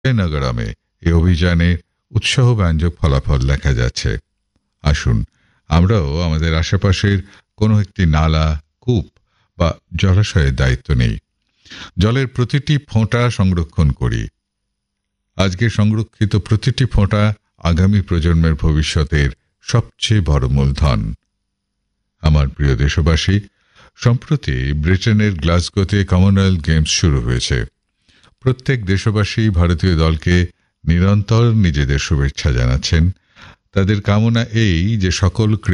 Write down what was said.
নগরমে এই অভিযানে উৎসাহব্যঞ্জক ফলাফল দেখা যাচ্ছে। আসুন আমরাও আমাদের আশেপাশের কোনো একটি নালা, কূপ বা জলাশয়ের দায়িত্ব নেই। জলের প্রতিটি ফোঁটা সংরক্ষণ করি। আজকে সংরক্ষিত প্রতিটি ফোঁটা আগামী প্রজন্মের ভবিষ্যতের সবচেয়ে বড় মূলধন। আমার প্রিয় দেশবাসী, সম্প্রতি ব্রিটেনের গ্লাসগোতে কমনওয়েলথ গেমস শুরু হয়েছে। প্রত্যেক দেশবাসী ভারতীয় দলকে নিরন্তর নিজেদের শুভেচ্ছা জানাচ্ছেন। তাদের কামনা এই যে সকল